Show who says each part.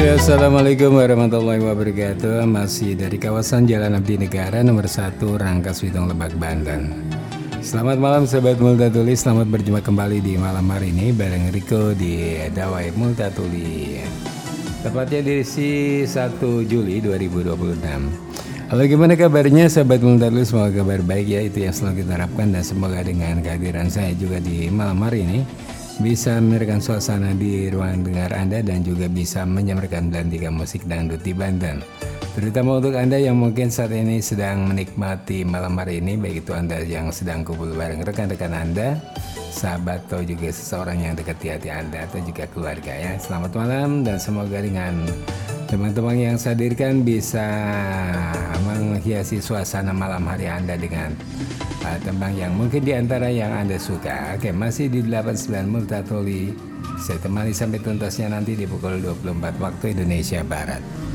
Speaker 1: Assalamualaikum warahmatullahi wabarakatuh. Masih dari kawasan Jalan Abdi Negara nomor 1 Rangkas Bitung Lebak, Banten. Selamat malam Sobat Multatuli. Selamat berjumpa kembali di malam hari ini bareng Riko di Dawai Multatuli. Tepatnya di 1 Juli 2026. Halo, gimana kabarnya Sobat Multatuli? Semoga kabar baik ya. Itu yang selalu kita harapkan, dan semoga dengan kehadiran saya juga di malam hari ini bisa menyegarkan suasana di ruang dengar Anda dan juga bisa menyamarkan belantika musik dangdut di Banten. Terutama untuk Anda yang mungkin saat ini sedang menikmati malam hari ini, baik itu Anda yang sedang kumpul bareng rekan-rekan Anda, sahabat, atau juga seseorang yang dekat di hati Anda, atau juga keluarga ya. Selamat malam, dan semoga dengan teman-teman yang saya hadirkan bisa menghiasi suasana malam hari Anda dengan tembang yang mungkin diantara yang Anda suka. Oke, masih di 89 Multatuli. Saya temani sampai tuntasnya nanti di pukul 24 waktu Indonesia Barat.